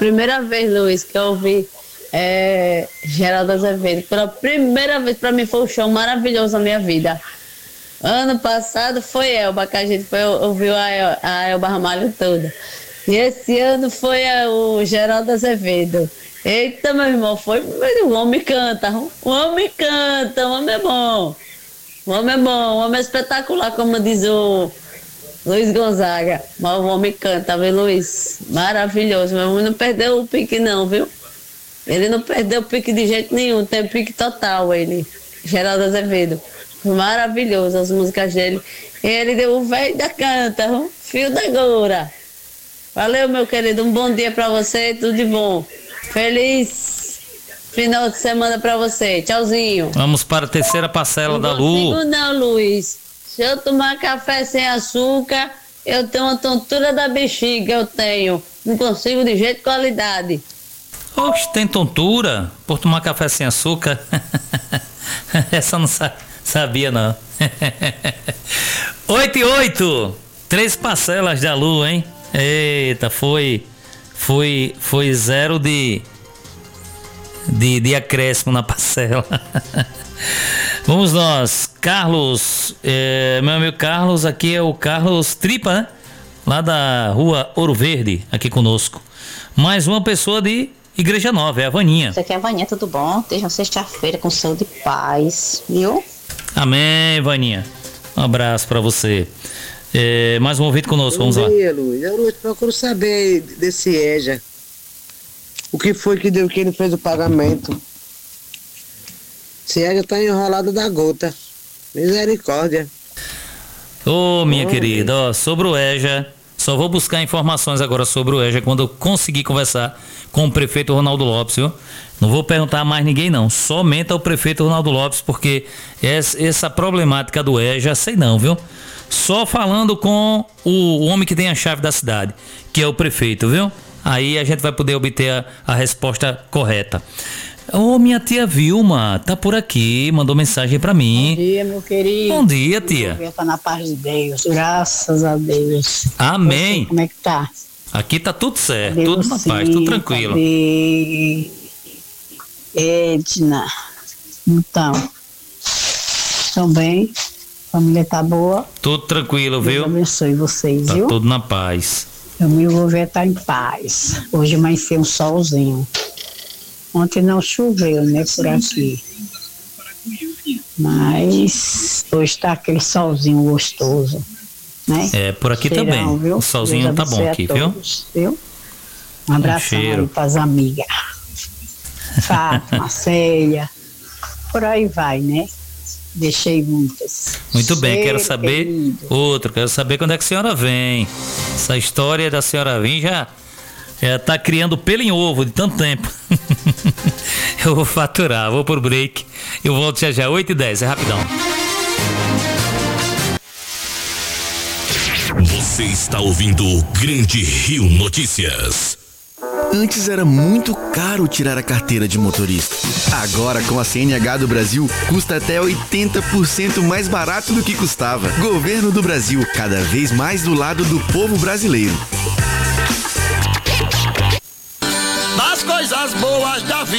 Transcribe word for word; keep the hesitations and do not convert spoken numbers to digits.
primeira vez, Luiz, que eu ouvi é, Geraldo Azevedo. Pela primeira vez, pra mim, foi um show maravilhoso na minha vida. Ano passado foi Elba, que a gente foi, ouviu a, El, a Elba Ramalho toda. E esse ano foi a, o Geraldo Azevedo. Eita, meu irmão, foi. O homem canta, o homem canta, o homem é bom. O homem é bom, o homem é espetacular, como diz o Luiz Gonzaga. Mas o homem canta, viu, Luiz? Maravilhoso. Meu irmão não perdeu o pique, não, viu? Ele não perdeu o pique de jeito nenhum, tem pique total, ele. Geraldo Azevedo. Maravilhoso as músicas dele. Ele deu o velho da canta, viu? Fio da Goura. Valeu, meu querido. Um bom dia pra você, tudo de bom. Feliz final de semana pra você. Tchauzinho. Vamos para a terceira parcela da Lu. Não consigo não, Luiz. Se eu tomar café sem açúcar, eu tenho uma tontura da bexiga, eu tenho. Não consigo de jeito de qualidade. Oxe, tem tontura por tomar café sem açúcar? Essa eu não sa- sabia não. oito e oito. Três parcelas da Lu, hein? Eita, foi... Foi, foi zero de, de, de acréscimo na parcela. Vamos nós. Carlos, é, meu amigo Carlos, aqui é o Carlos Tripa, né? Lá da rua Ouro Verde, aqui conosco. Mais uma pessoa de Igreja Nova, é a Vaninha. Isso aqui é a Vaninha, tudo bom? Esteja sexta-feira com saúde e paz, viu? Amém, Vaninha. Um abraço pra você. É, mais um ouvinte conosco, vamos lá. Bom dia, Luiz. Eu Luiz, procuro saber desse EJA. O que foi que deu que ele fez o pagamento? Esse EJA tá enrolado da gota. Misericórdia. Ô, oh, minha oh, querida, ó, sobre o EJA, só vou buscar informações agora sobre o EJA quando eu conseguir conversar com o prefeito Ronaldo Lopes, viu? Não vou perguntar a mais ninguém não, somente ao prefeito Ronaldo Lopes, porque essa, essa problemática do EJA, sei não, viu? Só falando com o, o homem que tem a chave da cidade, que é o prefeito, viu? Aí a gente vai poder obter a, a resposta correta. Ô, oh, minha tia Vilma, tá por aqui, mandou mensagem pra mim. Bom dia, meu querido. Bom dia, tia. Meu tá na paz de Deus, graças a Deus. Amém. Você, como é que tá? Aqui tá tudo certo, Cadê tudo você? na paz, tudo tranquilo. Cadê Edna? Então, também, a família tá boa. Tudo tranquilo, Deus viu? abençoe vocês, Tá viu? tudo na paz. O meu governo tá em paz. Hoje amanheceu um solzinho. Ontem não choveu, né, por aqui. Mas hoje tá aquele solzinho gostoso, né? É, por aqui Cheirão, também. Viu? O solzinho Deus tá bom abençoe aqui, a viu? todos, viu? Um abração cheiro. aí pras amigas. Fátima, Célia, por aí vai, né? Deixei muitas. Muito bem, Cheiro, quero saber querido. outro, quero saber quando é que a senhora vem. Essa história da senhora vir já, já tá criando pelo em ovo de tanto tempo. Eu vou faturar, vou pro break. Eu volto já já, oito e dez, é rapidão. Você está ouvindo o Grande Rio Notícias. Antes era muito caro tirar a carteira de motorista. Agora, com a C N H do Brasil, custa até oitenta por cento mais barato do que custava. Governo do Brasil, cada vez mais do lado do povo brasileiro. Das coisas boas da vida.